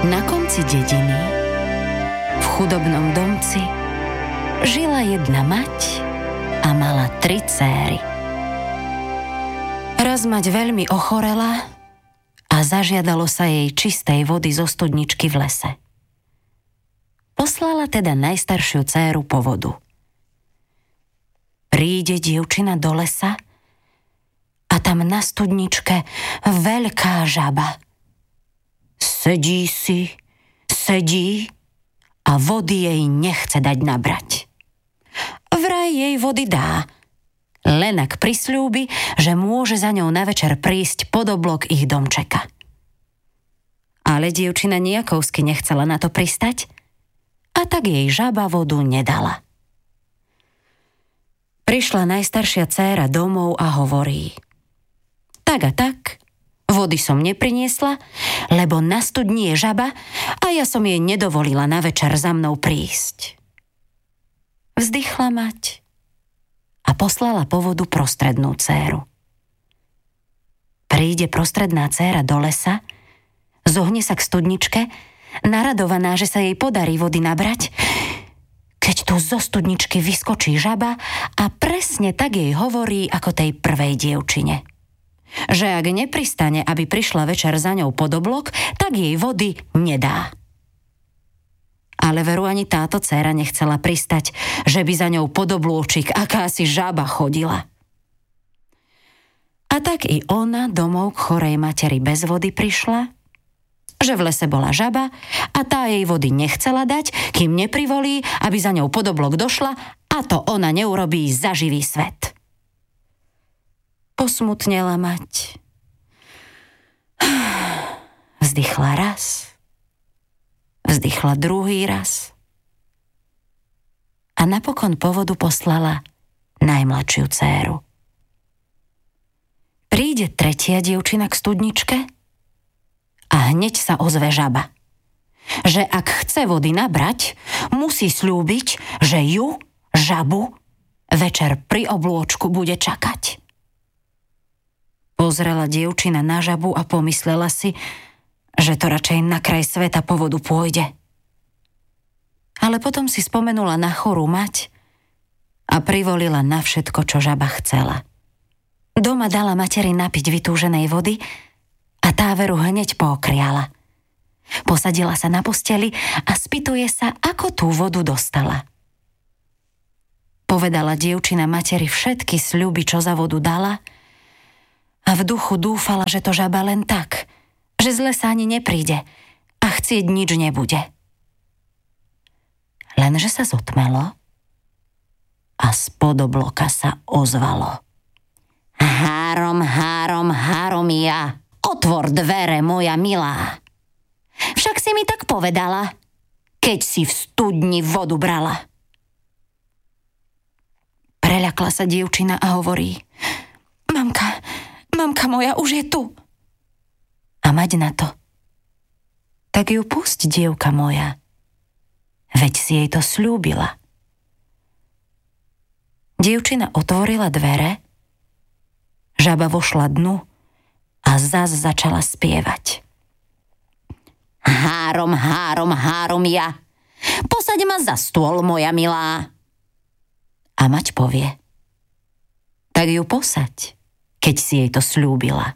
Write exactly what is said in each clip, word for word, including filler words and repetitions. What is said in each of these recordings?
Na konci dediny, v chudobnom domci, žila jedna mať a mala tri céry. Raz mať veľmi ochorela a zažiadalo sa jej čistej vody zo studničky v lese. Poslala teda najstaršiu dcéru po vodu. Príde dievčina do lesa a tam na studničke veľká žaba. Sedí si, sedí a vody jej nechce dať nabrať. Vraj jej vody dá, len ak prisľúbi, že môže za ňou na večer prísť pod oblok ich domčeka. Ale dievčina nejakovsky nechcela na to pristať a tak jej žaba vodu nedala. Prišla najstaršia dcéra domov a hovorí: tak a tak, vody som nepriniesla, lebo na studni je žaba a ja som jej nedovolila na večer za mnou prísť. Vzdychla mať a poslala po vodu prostrednú dcéru. Príde prostredná dcéra do lesa, zohne sa k studničke, naradovaná, že sa jej podarí vody nabrať, keď tu zo studničky vyskočí žaba a presne tak jej hovorí ako tej prvej dievčine. Že ak nepristane, aby prišla večer za ňou pod oblok, tak jej vody nedá. Ale veru ani táto dcéra nechcela pristať, že by za ňou pod oblôčik akási žaba chodila. A tak i ona domov k chorej materi bez vody prišla, že v lese bola žaba a tá jej vody nechcela dať, kým neprivolí, aby za ňou pod oblok došla, a to ona neurobí za živý svet. Posmutnela mať. Vzdychla raz, vzdychla druhý raz a napokon po vodu poslala najmladšiu dcéru. Príde tretia dievčina k studničke a hneď sa ozve žaba, že ak chce vody nabrať, musí sľúbiť, že ju, žabu, večer pri oblôčku bude čakať. Pozrela dievčina na žabu a pomyslela si, že to radšej na kraj sveta po vodu pôjde. Ale potom si spomenula na chorú mať a privolila na všetko, čo žaba chcela. Doma dala materi napiť vytúženej vody a tá veru hneď pookriala. Posadila sa na posteli a spýtuje sa, ako tú vodu dostala. Povedala dievčina materi všetky sľuby, čo za vodu dala, a v duchu dúfala, že to žaba len tak, že z lesa ani nepríde a chcieť nič nebude. Lenže sa zotmelo a spod obloka sa ozvalo: Három, három, három ja, otvor dvere, moja milá. Však si mi tak povedala, keď si v studni vodu brala. Preľakla sa dievčina a hovorí: Mamka, mamka moja už je tu. A mať na to: tak ju pusť, dievka moja, veď si jej to sľúbila. Dievčina otvorila dvere, žaba vošla dnu a zas začala spievať: Három, három, három ja, posaď ma za stôl, moja milá. A mať povie: tak ju posaď, keď si jej to sľúbila.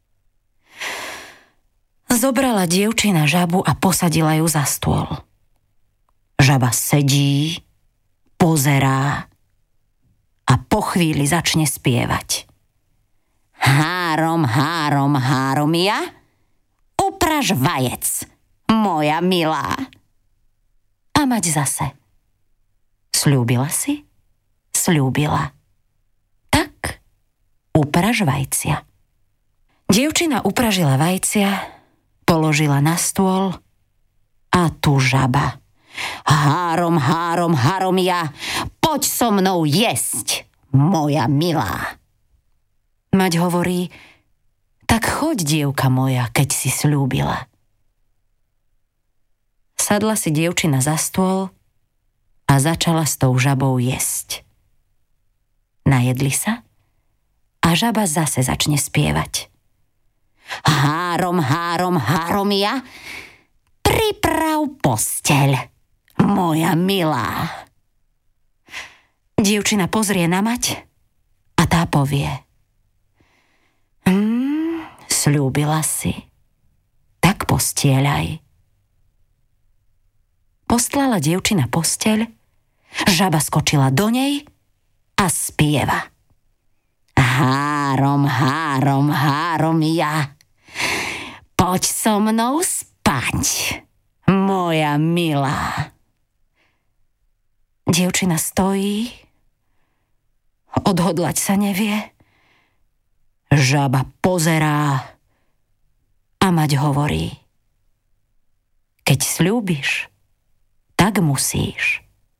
Zobrala dievčina žabu a posadila ju za stôl. Žaba sedí, pozerá a po chvíli začne spievať: Három, három, három ja, upraž vajec, moja milá. A mať zase: sľúbila si? Sľúbila. Tak upraž vajcia. Dievčina upražila vajcia, položila na stôl a tu žaba: Három, három, három ja, poď so mnou jesť, moja milá. Mať hovorí: tak choď, dievka moja, keď si sľúbila. Sadla si dievčina za stôl a začala s tou žabou jesť. Najedli sa a žaba zase začne spievať: Három, három, három ja, priprav posteľ, moja milá. Dievčina pozrie na mať a tá povie: Hmm, sľúbila si, tak postieľaj. Postlala dievčina posteľ, žaba skočila do nej a spieva: Három, három, három ja, poď so mnou spať, moja milá. Dievčina stojí, odhodlať sa nevie. Žaba pozerá a mať hovorí: Keď sľúbiš, tak musíš.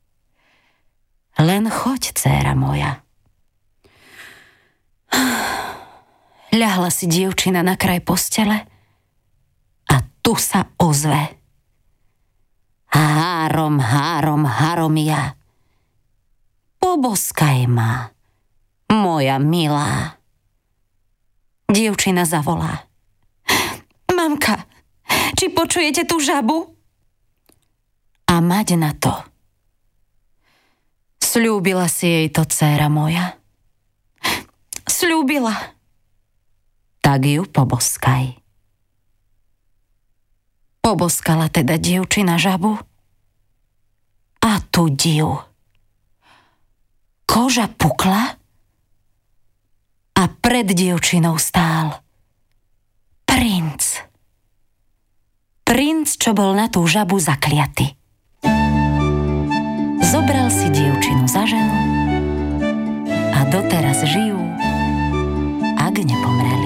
Len choď, dcéra moja. Ľahla si dievčina na kraj postele a tu sa ozve: Három, három, három ja, poboskaj ma, moja milá. Dievčina zavolá: Mamka, či počujete tú žabu? A mať na to: Sľúbila si jej to, dcéra moja. Sľúbila. Tak ju poboskaj. Poboskala teda dievčina žabu a tu div. Koža pukla a pred dievčinou stál princ. Princ, čo bol na tú žabu zakliaty. Zobral si dievčinu za ženu a doteraz žijú, ak nepomreli.